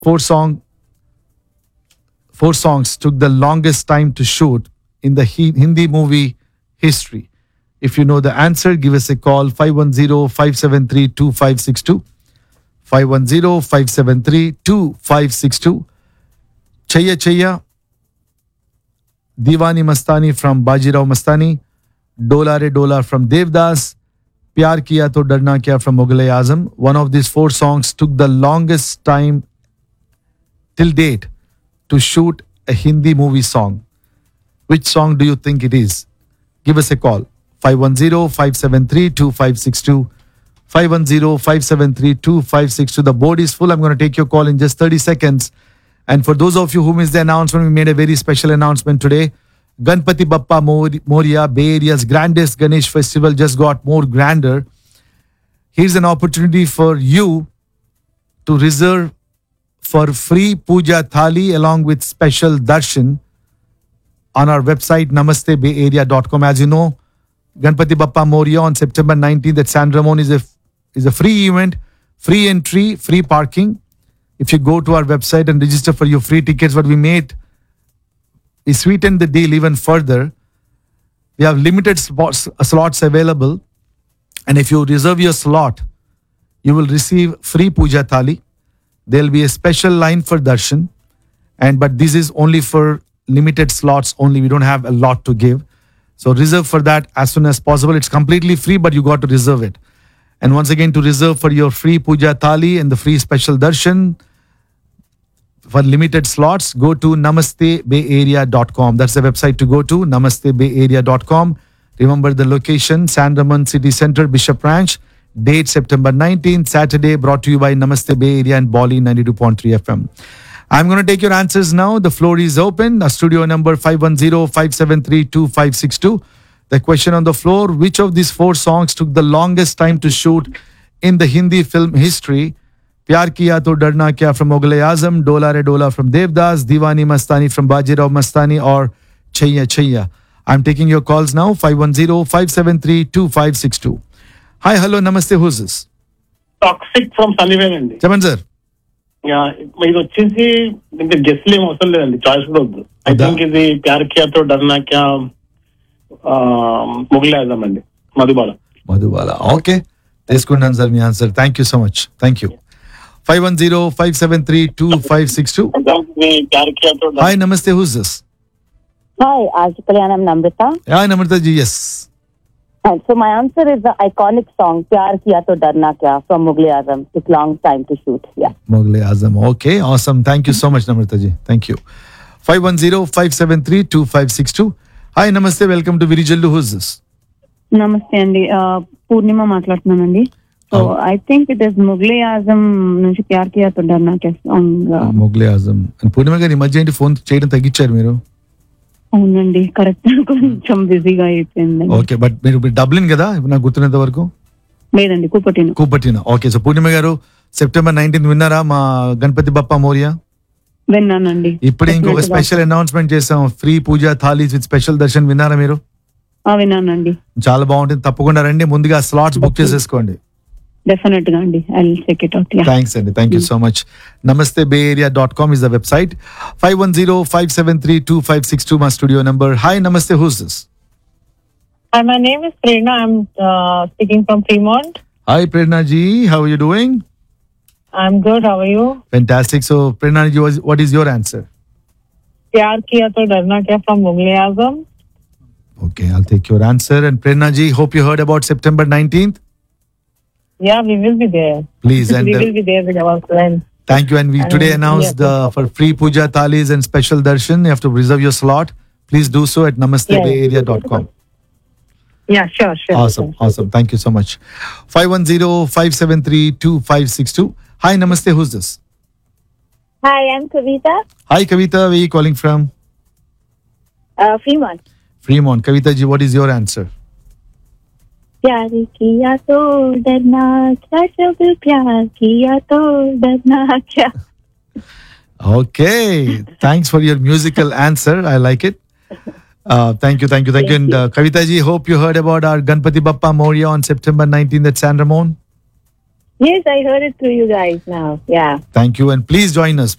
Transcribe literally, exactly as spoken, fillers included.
four song four songs took the longest time to shoot in the Hi- Hindi movie history? If you know the answer, give us a call five one zero, five seven three, two five six two. five one zero, five seven three, two five six two. Chaya Chaya, Diwani Mastani from Bajirao Mastani, Dola Re Dola from Devdas, Pyar Kiya To Darna Kya from Mughal-e Azam. One of these four songs took the longest time till date to shoot a Hindi movie song. Which song do you think it is? Give us a call. five one zero, five seven three, two five six two. five one zero, five seven three, two five six two. The board is full. I'm going to take your call in just thirty seconds. And for those of you who missed the announcement, we made a very special announcement today. Ganpati Bappa Moria, Bay Area's grandest Ganesh festival, just got more grander. Here's an opportunity for you to reserve for free puja thali along with special darshan on our website namaste bay area dot com. As you know, Ganpati Bappa Moria on September nineteenth at San Ramon is a is a free event, free entry, free parking. If you go to our website and register for your free tickets, what we made is sweeten the deal even further. We have limited spots, slots available, and if you reserve your slot, you will receive free puja thali. There will be a special line for darshan, and but this is only for limited slots only. We don't have a lot to give. So reserve for that as soon as possible. It's completely free, but you got to reserve it. And once again, to reserve for your free puja thali and the free special darshan for limited slots, go to namaste bay area dot com. That's the website to go to, namaste bay area dot com. Remember the location, San Ramon City Center, Bishop Ranch. Date September nineteenth, Saturday, brought to you by Namaste Bay Area and Bali ninety-two point three F M. I'm going to take your answers now. The floor is open. Our studio number five one zero, five seven three, two five six two. The question on the floor, which of these four songs took the longest time to shoot in the Hindi film history? Pyar Kiya To Darna Kya from Mughal-e Azam, Dola Re Dola from Devdas, Diwani Mastani from Bajirao Mastani, or Chaya Chaya. I'm taking your calls now, five one zero, five seven three, two five six two. Hi, hello, namaste, who's this? Toxic from Sunnyvale అండి. చెప్పండి sir. Yeah ఇది వచ్చేసి ఇంకా గెస్ట్లు ఏం అవసరం లేదండి, choice కూడా వద్దు. ఐ థింక్ ఇది ప్యార్ కియా తో డర్నా క్యా ముగ్లే ఆజం అండి, మధుబాల. మధుబాల, ఓకే, తీసుకున్నాను sir me answer. Thank you so much, thank you. five one zero, five seven three, two five six two. Hi, namaste, who's this? Hi, Aaj Kalyanam Namrita. Yeah, Namrita ji, yes. And so my answer is the iconic song Pyar Kiya To Darna Kya from Mughal-e Azam. Took long time to shoot. Yeah. Mughal-e Azam. Okay, awesome. Thank you so much, Namrita ji. Thank you. five one zero, five seven three, two five six two. Hi, namaste. Welcome to Virijallu. Who's this? నమస్తే అండి, పూర్ణిమ మాట్లాడుతున్నానండి. So I think it is ముగ్లే Azam నుంచి ప్యార్ Kia తో డర్నా క్యా song. ముగ్లే Azam. పూర్ణిమ గారు ఈ మధ్య ఏంటి ఫోన్ చేయడం తగ్గించారు మీరు? అవునండి, కరెక్ట్, కొంచెం బిజీగా అయిపోయింది. ఓకే, బట్ మీరు డబ్లిన్ కదా నాకు గుర్తున్నంత వరకు? లేదండి, కూపటిన. కూపటిన, ఓకే. సో పూర్ణిమ గారు, సెప్టెంబర్ నైన్టీన్త్ విన్నారా మా గణపతి బప్పా మోరియా? విన్నానండి. ఇప్పుడే ఇంకొక స్పెషల్ అనౌన్స్మెంట్ చేసాం, free Pooja thalis with special Darshan. విన్నారా మీరు? విన్నానండి. చాలా బాగుంటుంది, తప్పకుండా రండి. ముందుగా స్లాట్స్ బుక్ చేసేసుకోండి. డెఫినెట్ గా అండి, I will check it out. Thanks అండి, థ్యాంక్ యూ సో మచ్. నమస్తే బే area dot com is the website. five one zero, five seven three, two five six two మా స్టూడియో నంబర్. హాయ్, నమస్తే, who's this? Hi, my name is Prerna. I'm uh, speaking from Fremont. Hi, Prerna ji. How are you doing? I'm good. How are you? Fantastic. So, Prerna ji, what is your answer? Pyar Kiya To Darna Kya from Mughal-e Azam. Okay, I'll take your answer. And Prerna ji, hope you heard about September nineteenth. Yeah, we will be there. Please. And we will be there with our friends. Thank you. And we And today announced yeah, uh, for free puja thalis and special darshan. You have to reserve your slot. Please do so at namaste bay area dot com. Yeah, sure, sure. Awesome, sure. awesome. Thank you so much. five one zero, five seven three, two five six two. Hi, namaste. Who's this? Hi, I'm Kavita. Hi, Kavita. Where are you calling from? Uh, Fremont. Fremont. Kavita ji, what is your answer? प्यार किया तो डरना क्या, जब प्यार किया तो डरना क्या. Okay. Thanks for your musical answer. I like it. Uh, thank you, thank you, thank you. And uh, Kavita ji, hope you heard about our Ganpati Bappa Moria on September nineteenth at San Ramon. Yes, I heard it through you guys now. Yeah. Thank you, and please join us.